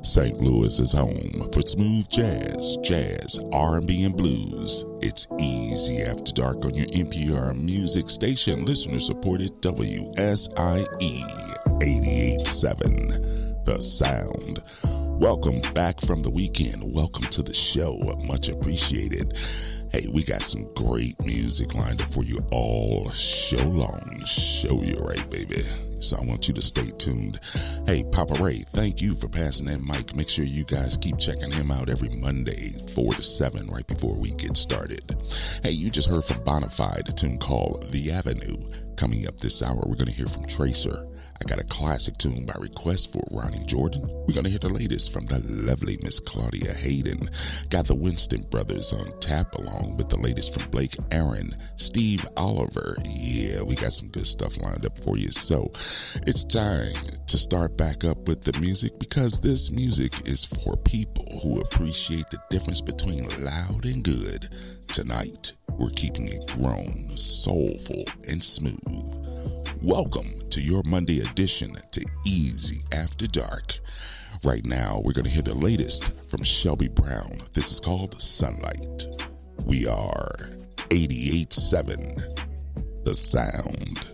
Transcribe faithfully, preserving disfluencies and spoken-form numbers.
Saint Louis is home for smooth jazz, jazz, R and B, and blues. It's Easy After Dark on your N P R music station, listener-supported W S I E eighty-eight point seven, The Sound. Welcome back from the weekend. Welcome to the show. Much appreciated. Hey, we got some great music lined up for you all show long. Show you right, baby. So I want you to stay tuned. Hey, Papa Ray, thank you for passing that mic. Make sure you guys keep checking him out every Monday, four to seven, right before we get started. Hey, you just heard from Bonafide, a tune called The Avenue. Coming up this hour, we're going to hear from Tracer. I got a classic tune by request for Ronnie Jordan. We're going to hear the latest from the lovely Miss Claudia Hayden. Got the Winston Brothers on tap, along with the latest from Blake Aaron, Steve Oliver. Yeah, we got some good stuff lined up for you. So it's time to start back up with the music, because this music is for people who appreciate the difference between loud and good. Tonight, we're keeping it grown, soulful, and smooth. Welcome to your Monday edition to Easy After Dark. Right now, we're going to hear the latest from Shelby Brown. This is called Sunlight. We are eighty-eight point seven, The Sound.